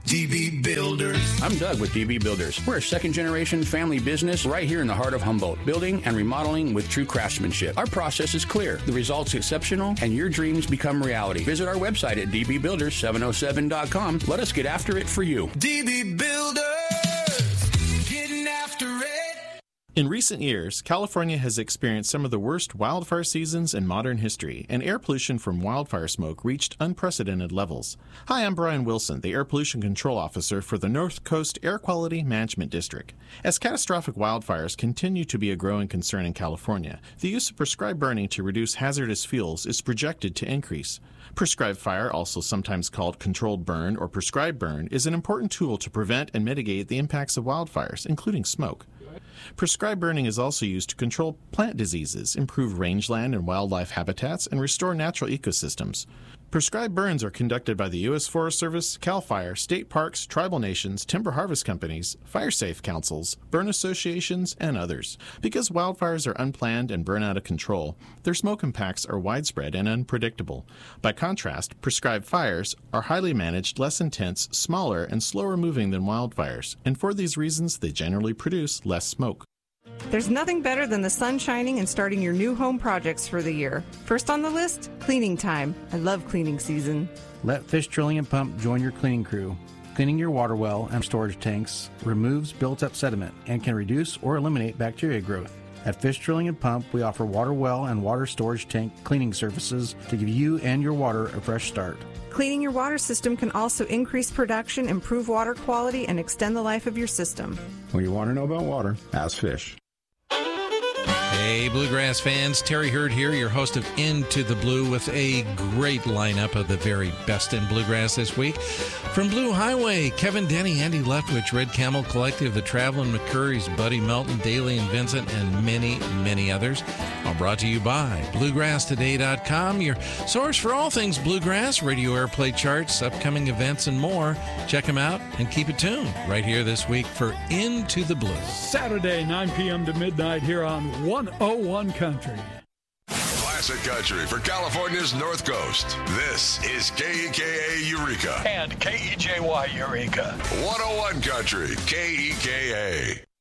DB Builders. I'm Doug with DB Builders. We're a second-generation family business right here in the heart of Humboldt, building and remodeling with true craftsmanship. Our process is clear, the results exceptional, and your dreams become reality. Visit our website at dbbuilders707.com. Let us get after it for you. DB Builders, getting after it. In recent years, California has experienced some of the worst wildfire seasons in modern history, and air pollution from wildfire smoke reached unprecedented levels. Hi, I'm Brian Wilson, the Air Pollution Control Officer for the North Coast Air Quality Management District. As catastrophic wildfires continue to be a growing concern in California, the use of prescribed burning to reduce hazardous fuels is projected to increase. Prescribed fire, also sometimes called controlled burn or prescribed burn, is an important tool to prevent and mitigate the impacts of wildfires, including smoke. Prescribed burning is also used to control plant diseases, improve rangeland and wildlife habitats, and restore natural ecosystems. Prescribed burns are conducted by the U.S. Forest Service, CAL FIRE, state parks, tribal nations, timber harvest companies, fire safe councils, burn associations, and others. Because wildfires are unplanned and burn out of control, their smoke impacts are widespread and unpredictable. By contrast, prescribed fires are highly managed, less intense, smaller, and slower moving than wildfires, and for these reasons they generally produce less smoke. There's nothing better than the sun shining and starting your new home projects for the year. First on the list, cleaning time. I love cleaning season. Let Fish Drilling and Pump join your cleaning crew. Cleaning your water well and storage tanks removes built-up sediment and can reduce or eliminate bacteria growth. At Fish Drilling and Pump, we offer water well and water storage tank cleaning services to give you and your water a fresh start. Cleaning your water system can also increase production, improve water quality, and extend the life of your system. When you want to know about water, ask Fish. Hey, Bluegrass fans, Terry Hurd here, your host of Into the Blue, with a great lineup of the very best in Bluegrass this week. From Blue Highway, Kevin Denny, Andy Leftwich, Red Camel Collective, The Traveling McCurries, Buddy Melton, Daly and Vincent, and many, many others. All brought to you by BluegrassToday.com, your source for all things Bluegrass, radio airplay charts, upcoming events, and more. Check them out and keep it tuned right here this week for Into the Blue. Saturday, 9 p.m. to midnight here on 101 Country. Classic country for California's North Coast. This is KEKA Eureka. And KEJY Eureka. 101 Country, KEKA.